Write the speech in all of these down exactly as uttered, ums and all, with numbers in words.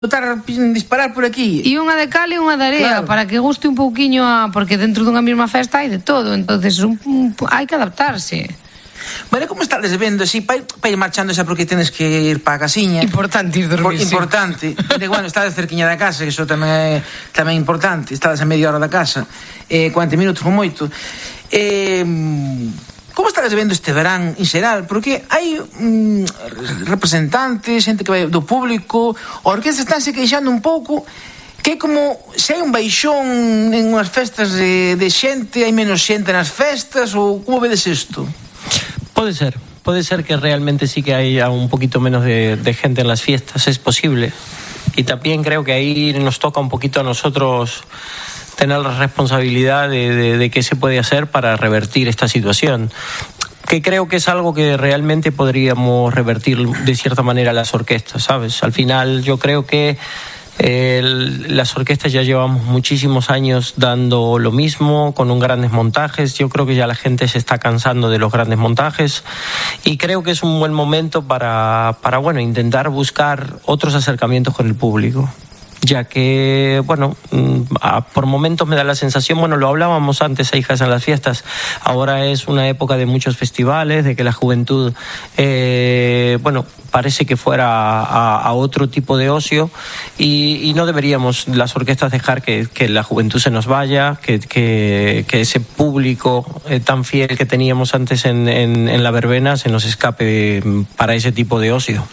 botar, disparar por aquí. E unha de cal e unha de area, claro, para que guste un pouquiño a... Porque dentro dunha mesma festa hai de todo, entonces un, un, hai que adaptarse. Bueno, como estades vendo así, para ir marchando xa porque tienes que ir para a casiña. Importante ir dormir, Importante. Sí. Bueno, estades cerquiña da casa, que iso tamén é tamén importante. Estades a media hora da casa, eh, cuarenta minutos con moito. Eh... Como estás vendo este verán en xeral? Porque hai mm, representantes, xente que vai do público, a orquestra estánse queixando un pouco que é como se hai un baixón en unhas festas de, de xente, hai menos xente nas festas, ou como vedes isto? Puede ser, puede ser que realmente sí que haya un poquito menos de, de gente en las fiestas, es posible. Y también creo que ahí nos toca un poquito a nosotros tener la responsabilidad de, de, de qué se puede hacer para revertir esta situación, que creo que es algo que realmente podríamos revertir de cierta manera las orquestas, ¿sabes? Al final yo creo que eh, las orquestas ya llevamos muchísimos años dando lo mismo, con un grandes montajes. Yo creo que ya la gente se está cansando de los grandes montajes y creo que es un buen momento para, para bueno, intentar buscar otros acercamientos con el público. Ya que, bueno, por momentos me da la sensación, bueno, lo hablábamos antes a Hijas en las Fiestas, ahora es una época de muchos festivales, de que la juventud, eh, bueno, parece que fuera a, a otro tipo de ocio y, y no deberíamos las orquestas dejar que, que la juventud se nos vaya, que, que, que ese público eh, tan fiel que teníamos antes en, en, en la verbena se nos escape para ese tipo de ocio.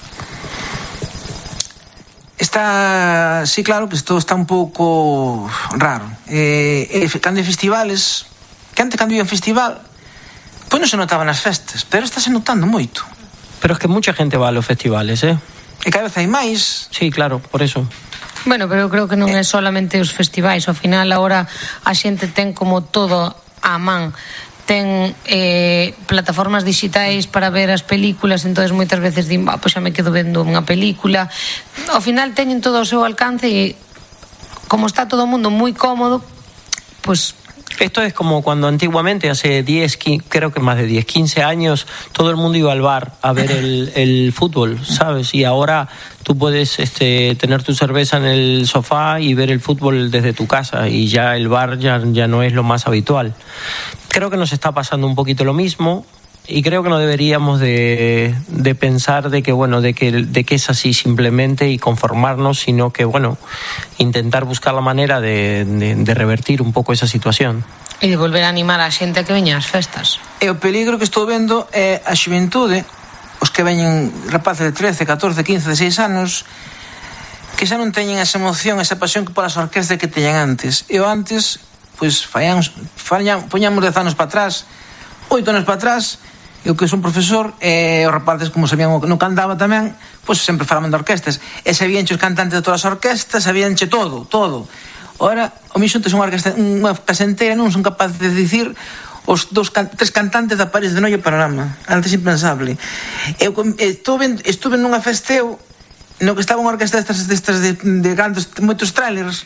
Está, sí, claro que isto está un pouco raro. Eh, eh, cando hai festivales, que antes cando ia un festival, pois non se notaba nas festas, pero está se notando moito. Pero es que mucha gente va a los festivales, eh? E cada vez hai máis. Sí, claro, por eso. Bueno, pero eu creo que non é solamente os festivais, ao final agora a xente ten como todo á man. Ten eh, plataformas digitais para ver as películas, entonces moitas veces din, bah, pois xa me quedo vendo unha película. Ao final teñen todo ao seu alcance e como está todo o mundo moi cómodo, pues... Esto es como cuando antiguamente, hace diez, creo que más de diez, quince años, todo el mundo iba al bar a ver el, el fútbol, ¿sabes? Y ahora tú puedes este, tener tu cerveza en el sofá y ver el fútbol desde tu casa y ya el bar ya, ya no es lo más habitual. Creo que nos está pasando un poquito lo mismo y creo que no deberíamos de, de pensar de que, bueno, de que, de que es así simplemente y conformarnos, sino que, bueno, intentar buscar la manera de, de, de revertir un pouco esa situación. E de volver a animar a xente a que veña ás festas. E o peligro que estou vendo é a xuventude, os que veñen rapaces de trece, catorce, quince, dezasseis anos, que xa non teñen esa emoción, esa pasión que polas orquestas que teñan antes. Eu antes, pois, fallamos, fallamos, poñamos dez anos para atrás, oito anos para atrás, eu que son profesor, e os rapaces, como sabían o que non cantaba tamén, pois sempre falaban de orquestas, e sabíanche os cantantes de todas as orquestas, sabíanche todo, todo. Ora, o mismo tes unha orquesta, unha casa entera, non son capaces de dicir os dos, tres cantantes da París de Noia Panorama, antes impensable. Eu estuve, estuve nunha festeo no que estaba unha orquesta destas, destas de, de grandes, moitos trailers,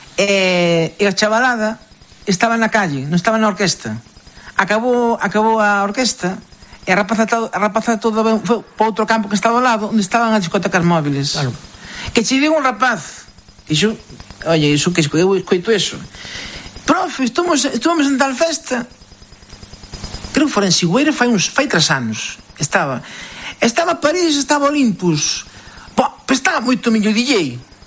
e, e a chavalada estaba na calle, non estaba na orquesta. Acabou, acabou a orquesta e a rapaza, a rapaza todo foi para outro campo que estaba ao lado, onde estaban as discotecas móviles. Claro. Que che digo un rapaz, dixo, oye, iso que eu escoito eso. Profe, estuvamos, estuvamos en tal festa. Creo que fora en Sigüeira fai uns fai tres anos. Estaba. Estaba París, estaba Olympus. Pá, pues estaba moito mellor D J.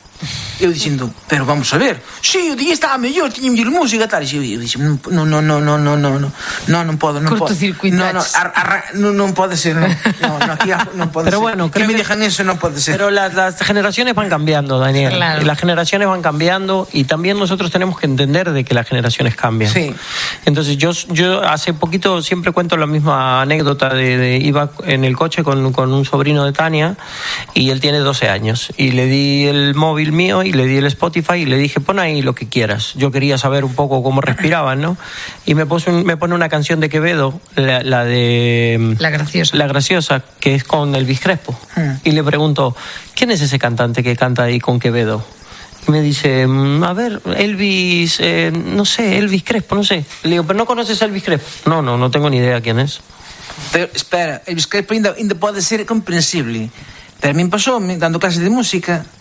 Eu dicindo, pero vamos a ver, si, sí, o D J estaba mellor, tiña mellor música, tal, e eu dixo, non, non, non, non, non, non, non, non podo, non podo, non, non, non, non pode ser, non, non, aquí non pode pero ser, bueno, que me que... digan eso non pode ser. Pero las, las generaciones van cambiando, Daniel, claro. Las generaciones van cambiando y también nosotros tenemos que entender de que las generaciones cambian. Sí. Entonces yo, yo hace poquito siempre cuento la misma anécdota de, de iba en el coche con, con un sobrino de Tania y él tiene doce años y le di el móvil mío y le di el Spotify y le dije, pon ahí lo que quieras. Yo quería saber un poco cómo respiraban, ¿no? Y me, puso un, me pone una canción de Quevedo, la, la de... La Graciosa. La Graciosa, que es con Elvis Crespo. Mm. Y le pregunto, ¿quién es ese cantante que canta ahí con Quevedo? Y me dice, a ver, Elvis, eh, no sé, Elvis Crespo, no sé. Le digo, ¿pero no conoces a Elvis Crespo? No, no, no tengo ni idea quién es. Pero, espera, Elvis Crespo ainda, ainda pode ser comprensible. Pero a mí pasou, dando clases de música,